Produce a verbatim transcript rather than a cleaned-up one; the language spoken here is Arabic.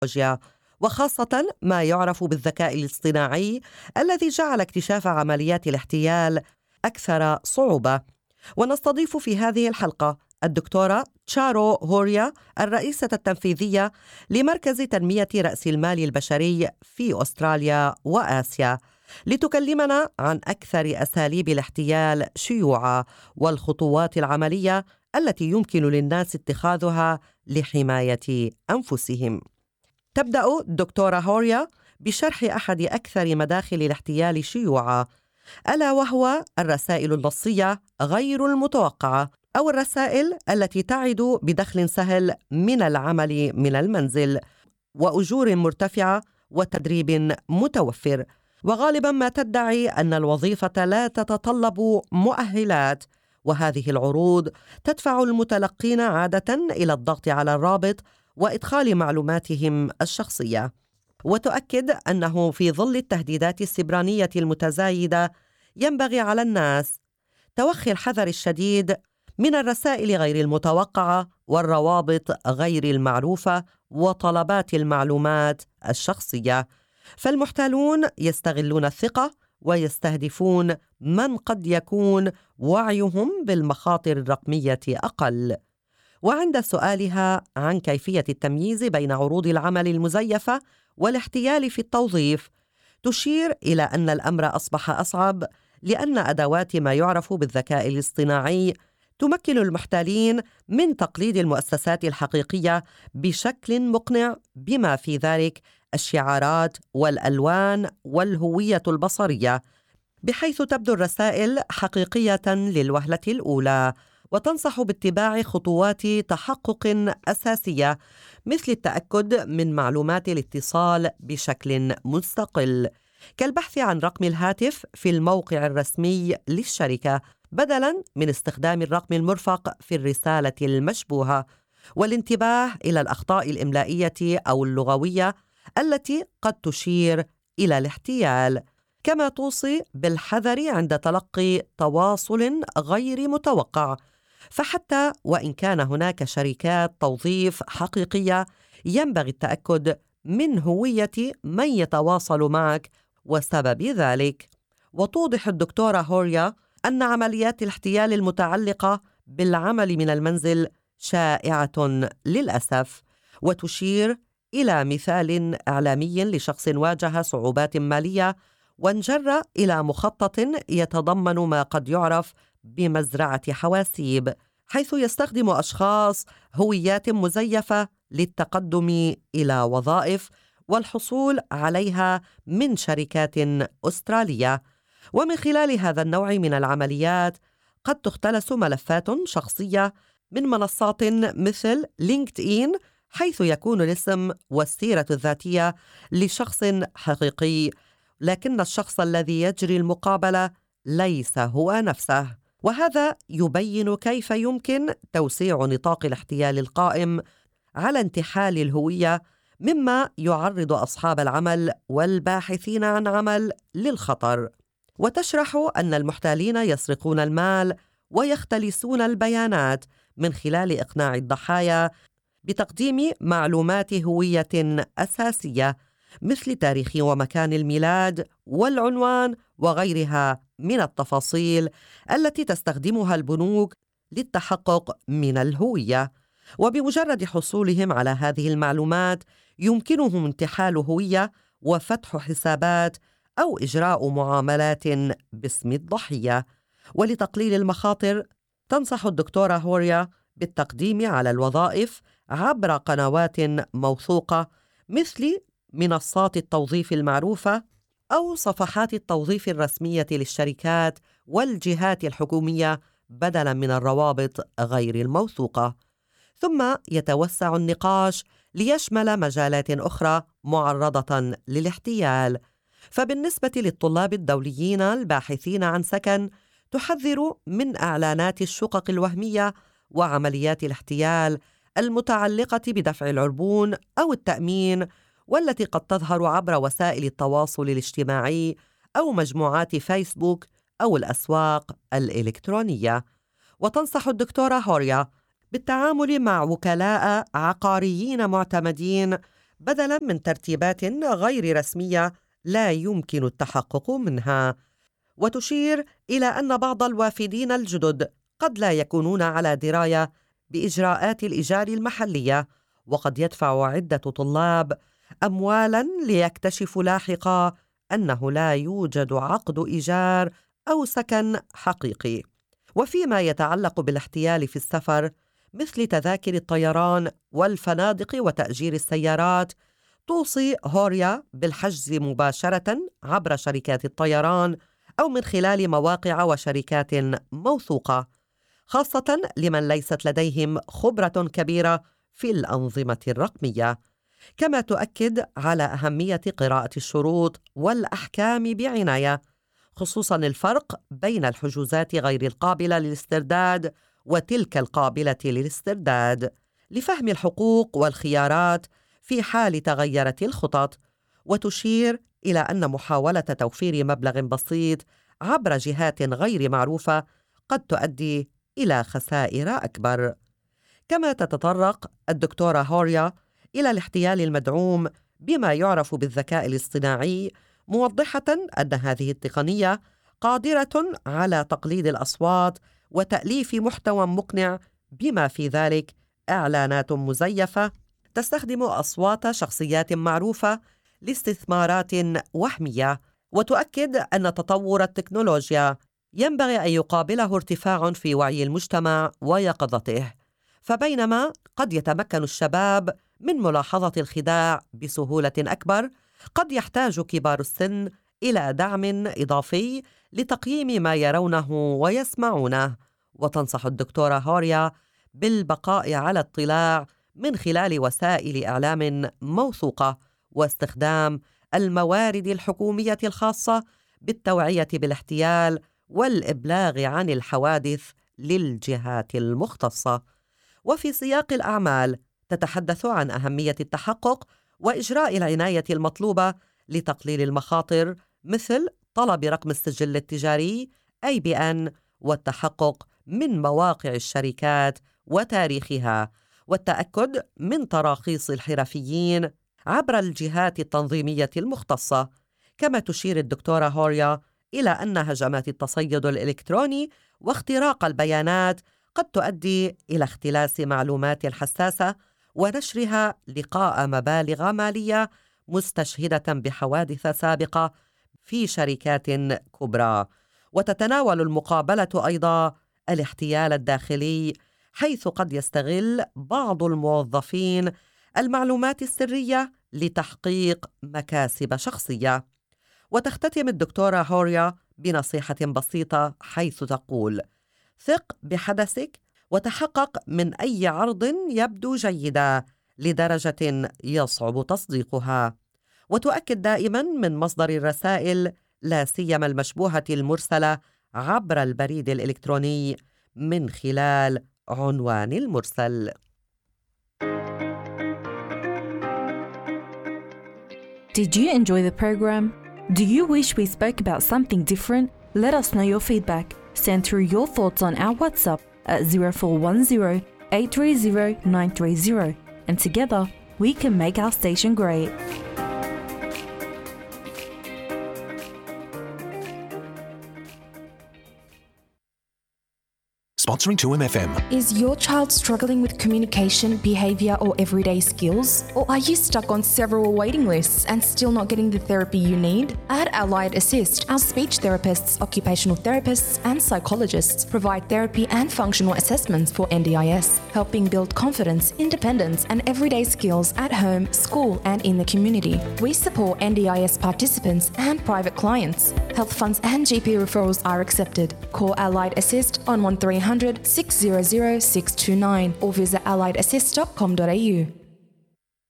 التكنولوجيا، وخاصة ما يعرف بالذكاء الاصطناعي الذي جعل اكتشاف عمليات الاحتيال أكثر صعوبة. ونستضيف في هذه الحلقة الدكتورة تشارو هوريا، الرئيسة التنفيذية لمركز تنمية رأس المال البشري في أستراليا وآسيا، لتكلمنا عن أكثر أساليب الاحتيال شيوعاً والخطوات العملية التي يمكن للناس اتخاذها لحماية أنفسهم. تبدأ الدكتورة هوريا بشرح أحد أكثر مداخل الاحتيال شيوعاً، ألا وهو الرسائل النصية غير المتوقعة، أو الرسائل التي تعد بدخل سهل من العمل من المنزل وأجور مرتفعة وتدريب متوفر. وغالبا ما تدعي أن الوظيفة لا تتطلب مؤهلات، وهذه العروض تدفع المتلقين عادة إلى الضغط على الرابط وإدخال معلوماتهم الشخصية. وتؤكد أنه في ظل التهديدات السبرانية المتزايدة ينبغي على الناس توخي الحذر الشديد من الرسائل غير المتوقعة والروابط غير المعروفة وطلبات المعلومات الشخصية، فالمحتالون يستغلون الثقة ويستهدفون من قد يكون وعيهم بالمخاطر الرقمية أقل. وعند سؤالها عن كيفية التمييز بين عروض العمل المزيفة والاحتيال في التوظيف، تشير إلى أن الأمر أصبح أصعب، لأن أدوات ما يعرف بالذكاء الاصطناعي تمكن المحتالين من تقليد المؤسسات الحقيقية بشكل مقنع، بما في ذلك الشعارات والألوان والهوية البصرية، بحيث تبدو الرسائل حقيقية للوهلة الأولى، وتنصح باتباع خطوات تحقق أساسية مثل التأكد من معلومات الاتصال بشكل مستقل، كالبحث عن رقم الهاتف في الموقع الرسمي للشركة بدلاً من استخدام الرقم المرفق في الرسالة المشبوهة، والانتباه إلى الأخطاء الإملائية أو اللغوية التي قد تشير إلى الاحتيال. كما توصي بالحذر عند تلقي تواصل غير متوقع، فحتى وإن كان هناك شركات توظيف حقيقية ينبغي التأكد من هوية من يتواصل معك وسبب ذلك. وتوضح الدكتورة هوريا أن عمليات الاحتيال المتعلقة بالعمل من المنزل شائعة للأسف، وتشير إلى مثال إعلامي لشخص واجه صعوبات مالية وانجر إلى مخطط يتضمن ما قد يعرف بمزرعة حواسيب، حيث يستخدم أشخاص هويات مزيفة للتقدم إلى وظائف والحصول عليها من شركات أسترالية. ومن خلال هذا النوع من العمليات قد تختلس ملفات شخصية من منصات مثل لينكد إن، حيث يكون الاسم والسيرة الذاتية لشخص حقيقي، لكن الشخص الذي يجري المقابلة ليس هو نفسه. وهذا يبين كيف يمكن توسيع نطاق الاحتيال القائم على انتحال الهوية، مما يعرض أصحاب العمل والباحثين عن عمل للخطر. وتشرح أن المحتالين يسرقون المال ويختلسون البيانات من خلال إقناع الضحايا بتقديم معلومات هوية أساسية مثل تاريخ ومكان الميلاد والعنوان وغيرها من التفاصيل التي تستخدمها البنوك للتحقق من الهوية. وبمجرد حصولهم على هذه المعلومات يمكنهم انتحال هوية وفتح حسابات أو إجراء معاملات باسم الضحية. ولتقليل المخاطر تنصح الدكتورة هوريا بالتقديم على الوظائف عبر قنوات موثوقة مثل منصات التوظيف المعروفة أو صفحات التوظيف الرسمية للشركات والجهات الحكومية بدلاً من الروابط غير الموثوقة. ثم يتوسع النقاش ليشمل مجالات أخرى معرضة للاحتيال. فبالنسبة للطلاب الدوليين الباحثين عن سكن، تحذر من إعلانات الشقق الوهمية وعمليات الاحتيال المتعلقة بدفع العربون أو التأمين، والتي قد تظهر عبر وسائل التواصل الاجتماعي أو مجموعات فيسبوك أو الأسواق الإلكترونية. وتنصح الدكتورة هوريا بالتعامل مع وكلاء عقاريين معتمدين بدلاً من ترتيبات غير رسمية لا يمكن التحقق منها. وتشير إلى أن بعض الوافدين الجدد قد لا يكونون على دراية بإجراءات الإيجار المحلية، وقد يدفع عدة طلاب أموالاً ليكتشفوا لاحقاً أنه لا يوجد عقد إيجار أو سكن حقيقي. وفيما يتعلق بالاحتيال في السفر مثل تذاكر الطيران والفنادق وتأجير السيارات، توصي هوريا بالحجز مباشرة عبر شركات الطيران أو من خلال مواقع وشركات موثوقة، خاصة لمن ليست لديهم خبرة كبيرة في الأنظمة الرقمية. كما تؤكد على أهمية قراءة الشروط والأحكام بعناية، خصوصاً الفرق بين الحجوزات غير القابلة للاسترداد وتلك القابلة للاسترداد، لفهم الحقوق والخيارات في حال تغيرت الخطط. وتشير إلى أن محاولة توفير مبلغ بسيط عبر جهات غير معروفة قد تؤدي إلى خسائر أكبر. كما تتطرق الدكتورة هوريا إلى الاحتيال المدعوم بما يعرف بالذكاء الاصطناعي، موضحة أن هذه التقنية قادرة على تقليد الأصوات وتأليف محتوى مقنع، بما في ذلك إعلانات مزيفة تستخدم أصوات شخصيات معروفة لاستثمارات وهمية. وتؤكد أن تطور التكنولوجيا ينبغي أن يقابله ارتفاع في وعي المجتمع ويقظته، فبينما قد يتمكن الشباب من ملاحظة الخداع بسهولة أكبر، قد يحتاج كبار السن إلى دعم إضافي لتقييم ما يرونه ويسمعونه. وتنصح الدكتورة هوريا بالبقاء على اطلاع من خلال وسائل إعلام موثوقة، واستخدام الموارد الحكومية الخاصة بالتوعية بالاحتيال والإبلاغ عن الحوادث للجهات المختصة. وفي سياق الأعمال تتحدث عن أهمية التحقق وإجراء العناية المطلوبة لتقليل المخاطر، مثل طلب رقم السجل التجاري آي بي إن والتحقق من مواقع الشركات وتاريخها، والتأكد من تراخيص الحرفيين عبر الجهات التنظيمية المختصة. كما تشير الدكتورة هوريا إلى أن هجمات التصيد الإلكتروني واختراق البيانات قد تؤدي إلى اختلاس معلومات حساسة ونشرها لقاء مبالغ مالية مستشهدة بحوادث سابقة في شركات كبرى. وتتناول المقابلة أيضا الاحتيال الداخلي، حيث قد يستغل بعض الموظفين المعلومات السرية لتحقيق مكاسب شخصية. وتختتم الدكتورة هوريا بنصيحة بسيطة، حيث تقول: ثق بحدثك وتحقق من أي عرض يبدو جيدا لدرجة يصعب تصديقها. وتؤكد دائما من مصدر الرسائل، لا سيما المشبوهة المرسلة عبر البريد الإلكتروني من خلال عنوان المرسل. Did you enjoy the program? Do you wish we spoke about something different? Let us know your feedback. Send through your thoughts on our WhatsApp at zero four one zero, eight three zero, nine three zero, and together we can make our station great. Sponsoring two M F M. Is your child struggling with communication, behaviour or everyday skills? Or are you stuck on several waiting lists and still not getting the therapy you need? At Allied Assist, our speech therapists, occupational therapists and psychologists provide therapy and functional assessments for N D I S, helping build confidence, independence and everyday skills at home, school and in the community. We support N D I S participants and private clients. Health funds and G P referrals are accepted. Call Allied Assist on one three hundred, six hundred, six two nine or visit allied assist dot com dot a u.